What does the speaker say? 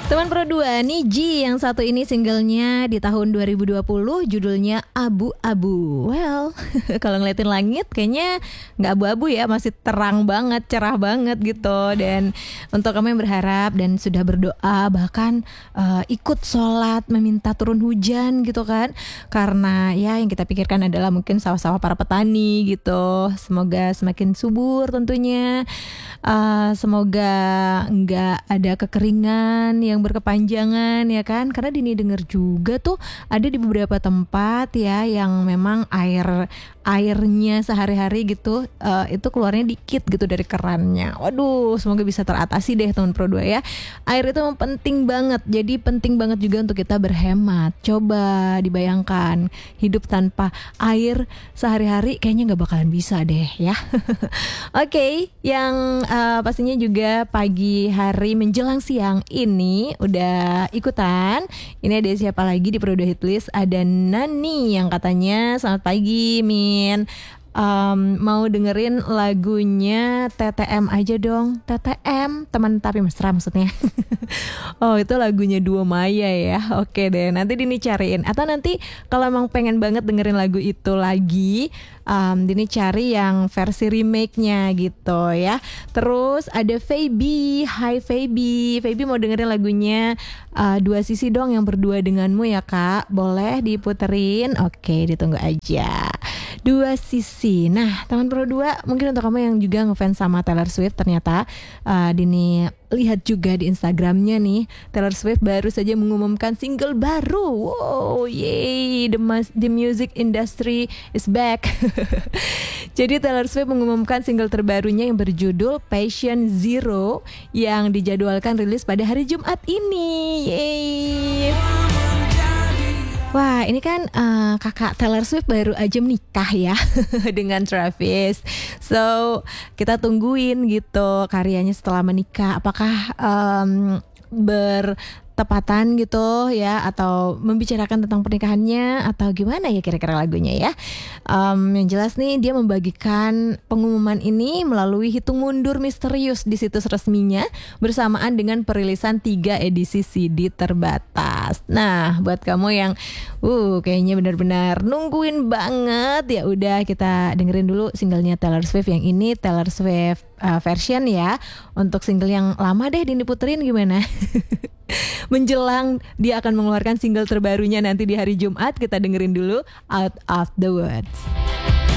Teman Pro 2, Niji yang satu ini singlenya di tahun 2020 judulnya Abu-Abu. Well, kalau ngeliatin langit kayaknya gak abu-abu ya, masih terang banget, cerah banget gitu. Dan untuk kamu yang berharap dan sudah berdoa bahkan ikut sholat meminta turun hujan gitu kan, karena ya yang kita pikirkan adalah mungkin sawah-sawah para petani gitu. Semoga semakin subur tentunya. Semoga nggak ada kekeringan yang berkepanjangan ya kan, karena Dini dengar juga tuh ada di beberapa tempat ya yang memang airnya sehari-hari gitu itu keluarnya dikit gitu dari kerannya. Waduh, semoga bisa teratasi deh teman Pro 2 ya. Air itu memang penting banget, jadi penting banget juga untuk kita berhemat. Coba dibayangkan hidup tanpa air sehari-hari kayaknya nggak bakalan bisa deh ya. Oke, yang pastinya juga pagi hari menjelang siang ini udah ikutan. Ini ada siapa lagi di Pro 2 Hitlist? Ada Nani yang katanya selamat pagi Min, mau dengerin lagunya TTM aja dong. TTM teman tapi mesra maksudnya. Oh itu lagunya Duo Maya ya. Oke deh, nanti Dini cariin. Atau nanti kalau emang pengen banget dengerin lagu itu lagi, Dini cari yang versi remake-nya gitu ya. Terus ada Feby. Hai Feby. Feby mau dengerin lagunya Dua Sisi dong yang berdua denganmu ya kak. Boleh diputerin? Oke, ditunggu aja. Dua Sisi. Nah teman Pro 2, mungkin untuk kamu yang juga ngefans sama Taylor Swift, ternyata Dini lihat juga di Instagramnya nih, Taylor Swift baru saja mengumumkan single baru. Wow, yay, the music industry is back. Jadi Taylor Swift mengumumkan single terbarunya yang berjudul Patient Zero yang dijadwalkan rilis pada hari Jumat ini. Yay. Wah, ini kan kakak Taylor Swift baru aja menikah ya dengan Travis. So, kita tungguin gitu karyanya setelah menikah. Apakah bertepatan gitu ya, atau membicarakan tentang pernikahannya, atau gimana ya kira-kira lagunya ya. Yang jelas nih dia membagikan pengumuman ini melalui hitung mundur misterius di situs resminya bersamaan dengan perilisan 3 edisi CD terbatas. Nah buat kamu yang kayaknya benar-benar nungguin banget, ya udah kita dengerin dulu singlenya Taylor Swift yang ini, Taylor Swift version ya. Untuk single yang lama deh Dini puterin gimana? Menjelang dia akan mengeluarkan single terbarunya nanti di hari Jumat, kita dengerin dulu Out of the Woods.